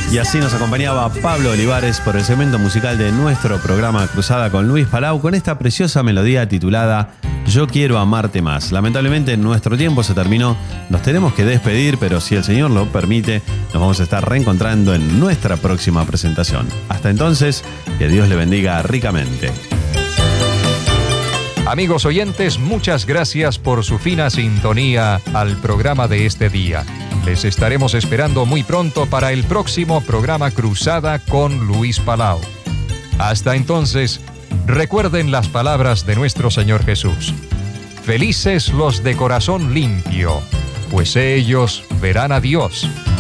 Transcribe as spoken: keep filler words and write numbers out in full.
Y así nos acompañaba Pablo Olivares por el segmento musical de nuestro programa Cruzada con Luis Palau, con esta preciosa melodía titulada Yo quiero amarte más. Lamentablemente nuestro tiempo se terminó, nos tenemos que despedir, pero si el Señor lo permite, nos vamos a estar reencontrando en nuestra próxima presentación. Hasta entonces, que Dios le bendiga ricamente. Amigos oyentes, muchas gracias por su fina sintonía al programa de este día. Les estaremos esperando muy pronto para el próximo programa Cruzada con Luis Palau. Hasta entonces, recuerden las palabras de nuestro Señor Jesús. Felices los de corazón limpio, pues ellos verán a Dios.